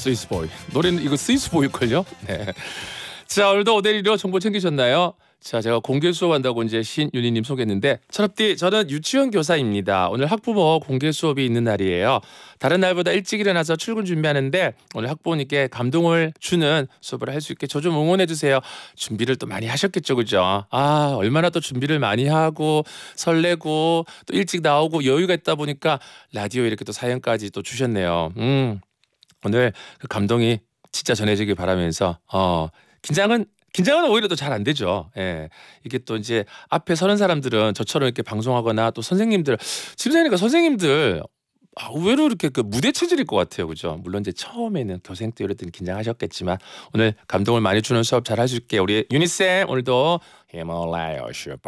스위스보이. 노래는 이거 스위스보이걸요? 네. 자, 오늘도 오데리로 정보 챙기셨나요? 자, 제가 공개 수업한다고 이제 신윤희님 소개했는데, 철업디, 저는 유치원 교사입니다. 오늘 학부모 공개 수업이 있는 날이에요. 다른 날보다 일찍 일어나서 출근 준비하는데 오늘 학부모님께 감동을 주는 수업을 할 수 있게 저 좀 응원해 주세요. 준비를 또 많이 하셨겠죠, 그죠? 아, 얼마나 또 준비를 많이 하고 설레고 또 일찍 나오고 여유가 있다 보니까 라디오 이렇게 또 사연까지 또 주셨네요. 오늘 그 감동이 진짜 전해지길 바라면서 긴장은 오히려 더 잘 안 되죠. 예. 이게 또 이제 앞에 서는 사람들은 저처럼 이렇게 방송하거나 또 선생님들, 지금 생각하니까 선생님들 의외로 이렇게 그 무대 체질일 것 같아요. 그죠? 물론 이제 처음에는 교생 때 이럴 때는 긴장하셨겠지만 오늘 감동을 많이 주는 수업 잘 해줄게요. 우리 유니쌤 오늘도 히말라야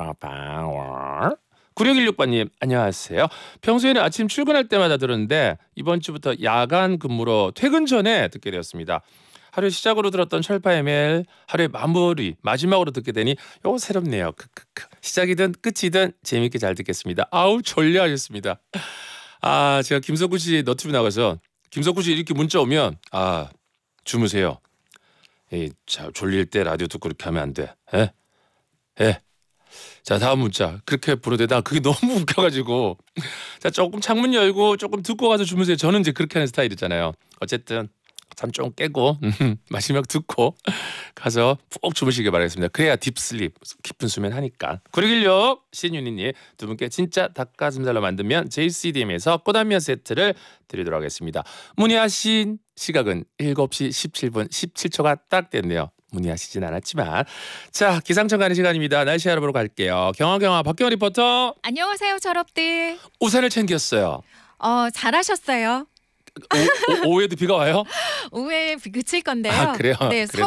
슈퍼파워 9616번님 안녕하세요. 평소에는 아침 출근할 때마다 들었는데 이번 주부터 야간 근무로 퇴근 전에 듣게 되었습니다. 하루 시작으로 들었던 철파의 멜 하루의 마무리 마지막으로 듣게 되니 요거 새롭네요. 시작이든 끝이든 재미있게 잘 듣겠습니다. 아우 졸려하셨습니다. 아, 제가 김석구 씨 너튜브 나가서 김석구 씨 이렇게 문자 오면 주무세요. 자, 졸릴 때 라디오 듣고 그렇게 하면 안 돼. 예. 자, 다음 문자. 그렇게 부르대다 그게 너무 웃겨가지고 자, 조금 창문 열고 조금 듣고 가서 주무세요. 저는 이제 그렇게 하는 스타일이잖아요. 어쨌든 잠 좀 깨고 마지막 듣고 가서 푹 주무시길 바라겠습니다. 그래야 딥슬립 깊은 수면 하니까. 9616 신윤희님 두 분께 진짜 닭가슴살로 만들면 JCDM에서 꽃안면 세트를 드리도록 하겠습니다. 문의하신 시각은 7시 17분 17초가 딱 됐네요. 문의하시진 않았지만 자, 기상청 가는 시간입니다. 날씨 알아보러 갈게요. 경화 박경화 리포터. 안녕하세요, 철업들. 우산을 챙겼어요. 잘하셨어요. 오후에도 비가 와요? 오후에 그칠 건데요. 아, 그래요? 네, 그래도.